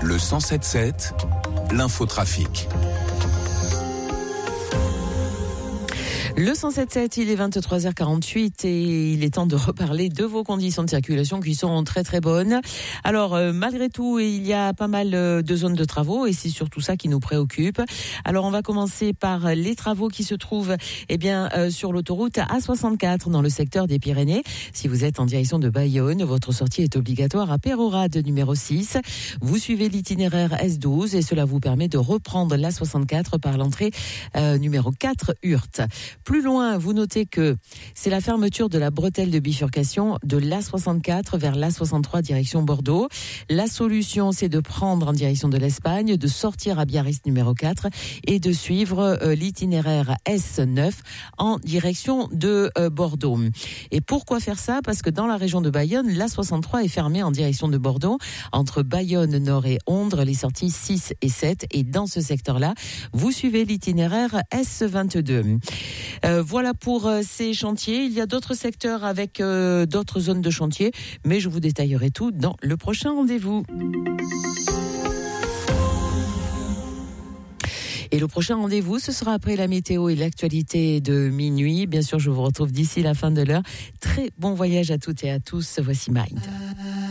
Le 107.7, l'infotrafic. Le 107.7, il est 23h48 et il est temps de reparler de vos conditions de circulation qui sont très très bonnes. Alors malgré tout, il y a pas mal de zones de travaux et c'est surtout ça qui nous préoccupe. Alors on va commencer par les travaux qui se trouvent sur l'autoroute A64 dans le secteur des Pyrénées. Si vous êtes en direction de Bayonne, votre sortie est obligatoire à Pérorade numéro 6. Vous suivez l'itinéraire S12 et cela vous permet de reprendre l'A64 par l'entrée numéro 4 Hurte. Plus loin, vous notez que c'est la fermeture de la bretelle de bifurcation de l'A64 vers l'A63 direction Bordeaux. La solution, c'est de prendre en direction de l'Espagne, de sortir à Biarritz numéro 4 et de suivre l'itinéraire S9 en direction de Bordeaux. Et pourquoi faire ça ? Parce que dans la région de Bayonne, l'A63 est fermée en direction de Bordeaux entre Bayonne Nord et Ondres, les sorties 6 et 7. Et dans ce secteur-là, vous suivez l'itinéraire S22. Voilà pour ces chantiers. Il y a d'autres secteurs avec d'autres zones de chantier, mais je vous détaillerai tout dans le prochain rendez-vous. Et le prochain rendez-vous, ce sera après la météo et l'actualité de minuit. Bien sûr, je vous retrouve d'ici la fin de l'heure. Très bon voyage à toutes et à tous. Voici Mind.